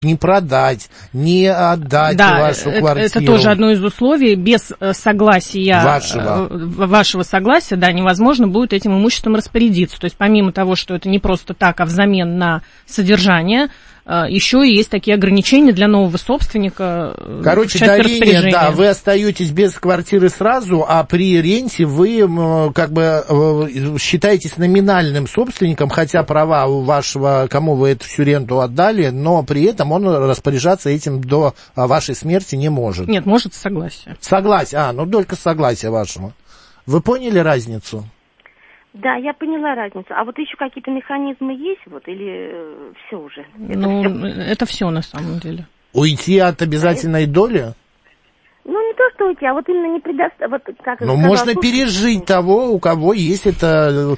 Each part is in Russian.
не продать, не отдать вашу квартиру. Это тоже одно из условий. Без согласия, вашего согласия, да, невозможно будет этим имуществом распорядиться. То есть помимо того, что это не просто так, а взамен на содержание, еще и есть такие ограничения для нового собственника. Короче, дарение, да, вы остаетесь без квартиры сразу, а при ренте вы как бы считаетесь номинальным собственником, хотя права у вашего, кому вы эту всю ренту отдали, но при этом он распоряжаться этим до вашей смерти не может. Нет, может согласие. Согласие, ну только согласие вашего. Вы поняли разницу? Да, я поняла разницу. А вот еще какие-то механизмы есть, вот, или все уже? Это все на самом деле. Уйти от обязательной доли? Ну, не то, что уйти, а вот именно не предоставить. Вот, как можно пережить того, у кого есть это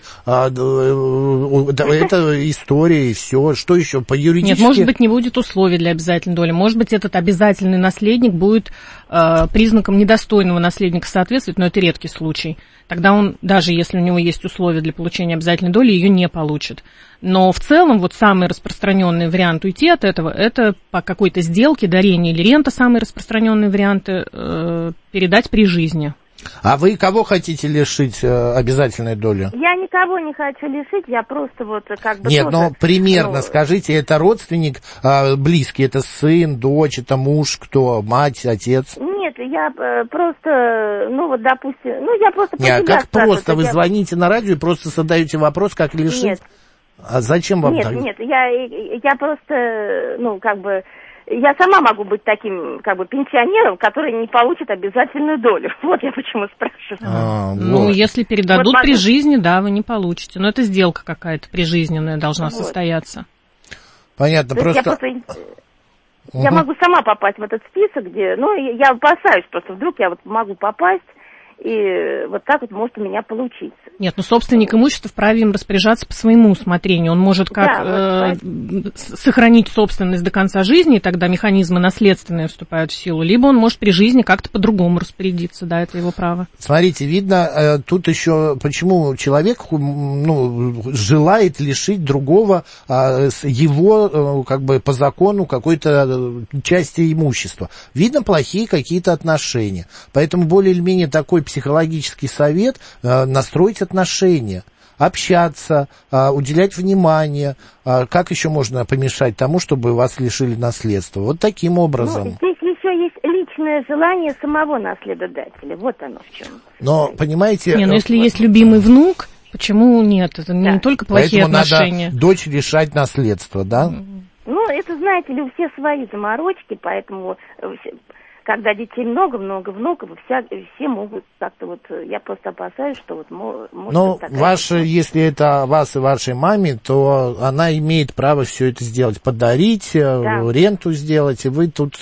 история и все. Что еще по юридически? Нет, может быть, не будет условий для обязательной доли. Может быть, этот обязательный наследник будет признаком недостойного наследника соответствовать, но это редкий случай. Тогда он, даже если у него есть условия для получения обязательной доли, ее не получит. Но в целом, вот самый распространенный вариант уйти от этого, это по какой-то сделке, дарение или рента, самые распространенные варианты, передать при жизни. А вы кого хотите лишить обязательной доли? Я никого не хочу лишить, я просто вот как бы... Нет, тоже, но примерно скажите, это родственник близкий, это сын, дочь, это муж, кто, мать, отец? Нет, я просто, допустим, я просто... Нет, как просто? Вы звоните на радио и просто задаете вопрос, как лишить? Нет. А зачем вам так? Нет, я просто, я сама могу быть таким, пенсионером, который не получит обязательную долю. Вот я почему спрашиваю. Если передадут при жизни, да, вы не получите. Но это сделка какая-то прижизненная должна состояться. Понятно, Я могу сама попасть в этот список, где, я опасаюсь просто, вдруг я вот могу попасть, и вот так вот может у меня получиться. Нет, собственник имущества вправе им распоряжаться по своему усмотрению. Он может сохранить собственность до конца жизни, и тогда механизмы наследственные вступают в силу, либо он может при жизни как-то по-другому распорядиться, да, это его право. Смотрите, видно, тут еще, почему человек, желает лишить другого его, по закону, какой-то части имущества. Видно, плохие какие-то отношения. Поэтому более или менее такой психологический совет настроить отношения, общаться, уделять внимание. Как еще можно помешать тому, чтобы вас лишили наследства? Вот таким образом. Здесь еще есть личное желание самого наследодателя. Вот оно в чем. Но, понимаете... если есть любимый внук, почему нет? Это не только плохие отношения. Надо дочь лишать наследства, да? Это, знаете ли, у всех свои заморочки, поэтому... Когда детей много внуков, все могут как-то я просто опасаюсь, что может быть если это вас и вашей маме, то она имеет право все это сделать, подарить, ренту сделать, и вы тут,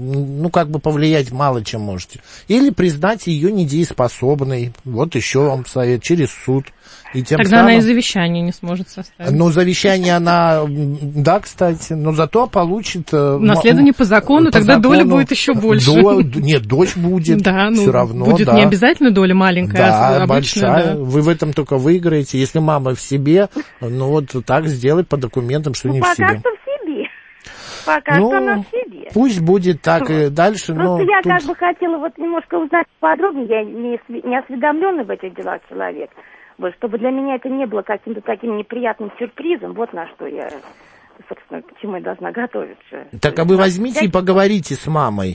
повлиять мало чем можете. Или признать ее недееспособной, вот еще вам совет, через суд. И тем Тогда она и завещание не сможет составить. Завещание она, да, кстати, но зато получит... Наследование по закону, тогда доля будет еще больше. Нет, дочь будет, все равно, будет не обязательно доля маленькая, а обычная. Большая. Да. Вы в этом только выиграете. Если мама в себе, так сделать по документам, что не в себе. Пока что в себе. Пока что она в себе. Пусть будет так и дальше. Просто я хотела немножко узнать подробнее, я не осведомленный в этих делах человек. Чтобы для меня это не было каким-то таким неприятным сюрпризом, вот на что я, собственно, к чему я должна готовиться. Так, а вы возьмите и поговорите с мамой.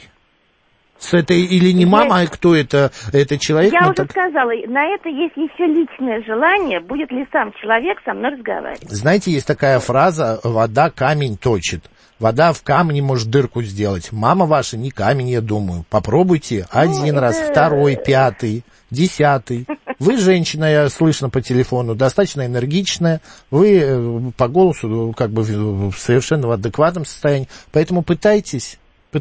С этой, или не мама, а кто это человек? Я уже сказала, на это есть еще личное желание, будет ли сам человек со мной разговаривать. Знаете, есть такая фраза: вода камень точит. Вода в камне может дырку сделать. Мама ваша не камень, я думаю. Попробуйте один раз, второй, 5, 10. Вы женщина, я слышно по телефону, достаточно энергичная. Вы по голосу в совершенно адекватном состоянии. Поэтому пытайтесь,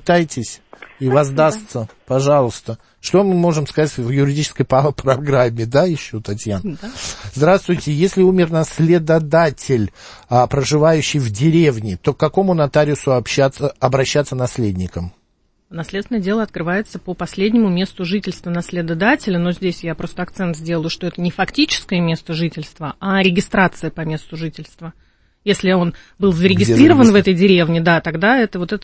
и воздастся, пожалуйста. Что мы можем сказать в юридической программе, да, еще, Татьяна? Да. Здравствуйте. Если умер наследодатель, проживающий в деревне, то к какому нотариусу обращаться наследникам? Наследственное дело открывается по последнему месту жительства наследодателя, но здесь я просто акцент сделаю, что это не фактическое место жительства, а регистрация по месту жительства. Если он был зарегистрирован в этой деревне, да, тогда это